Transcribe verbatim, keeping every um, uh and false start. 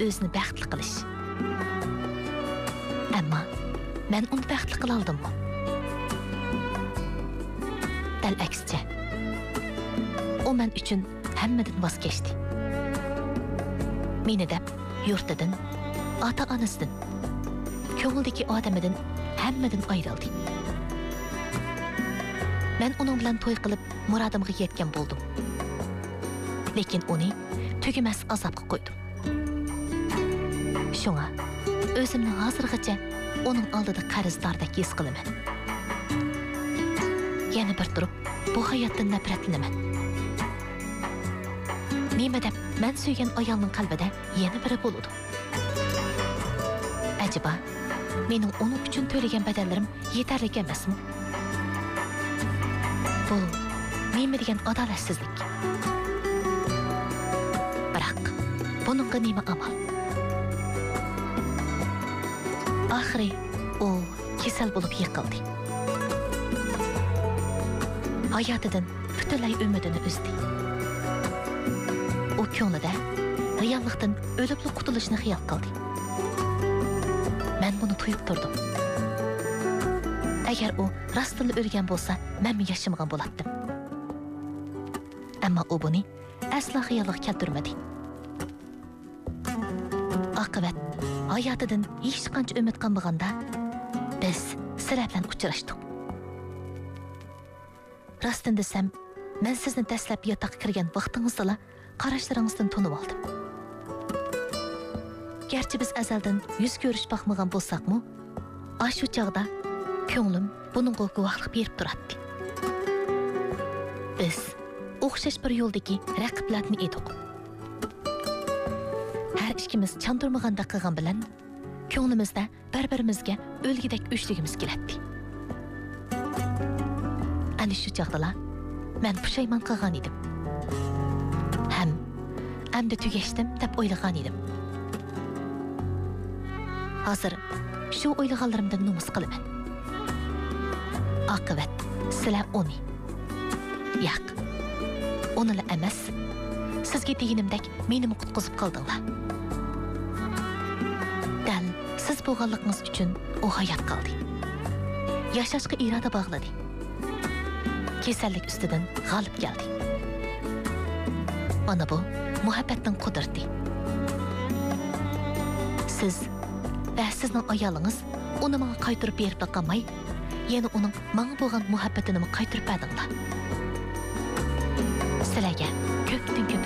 o'zini baxtli qilish. Ammo men uni baxtli qila oldimmi? Dal aksicha. O men uchun hammadan voz kechdi. Meni deb yurtidan, ota-onasidan, ko'ngildagi odamidan hammadan ayrildi. Men uning bilan to'y qilib murodimga yetgan bo'ldim. Lekin uni tugamas azobga qo'ydim. Shunga o'zimni hozirgacha uning oldida qarzdordek his qilaman. Yana bir turib bu hayotdan nafratlanaman. Nima deb men suygan ayolning qalbida yana biri bo'ladi. Acaba mening uning uchun to'lagan badallarim yetarli emasmi? Bu nima degan adolatsizlik? Biroq buningga nima amal? Oxiri u kasal bo'lib yiqildi. Hayotidan butunlay umidini uzdi. O ko'nglida reallikdan o'libli qutulishni xiyol qildi. Men buni tuyib turdim. Agar u rostini o'lgan bo'lsa, men yashamagan bo'lardim. Ammo u buni aslo xiyolga keltirmadi. Oqibat hayotidan hech qancha umid qilmaganda biz sizlar bilan uchrashdik. Rostini desam, men sizni dastlab yotoqqa kirgan vaqtingizda qarashlaringizdan tonib oldim. Gerçi biz azaldan yüz görüş bakmagan bolsaqmı, aşu çağda ko'nglim buningga guvohlik berib turadi. Biz o'xshash bir yo'ldagi raqiblarni edik. Har ikkimiz chandurmaganda qilgan bilan ko'nglimizda bir-birimizga o'lgidek o'shligimiz keladi. Ana shu chaqdalar men pushaymon qilgan edim. Ham endi tugashdim deb o'ylagan edim. Hozir shu o'ylaganlarimdan nomus qilaman. Oqibat sizlar uni yo'q, uni emas, sizga deganimdek meni qutqizib qoldinglar. Dal siz bo'lganligingiz uchun u hayot qoldi. Yashashga iroda bog'ladi. Kasallik ustidan g'olib keldi. Mana bu muhabbatning qudrati. Siz va sizning ayolingiz uni menga qaytarib berib qo'ymay, yana uning menga bo'lgan muhabbatini qaytarib berdinglar. Sizlarga ko'pdan ko'p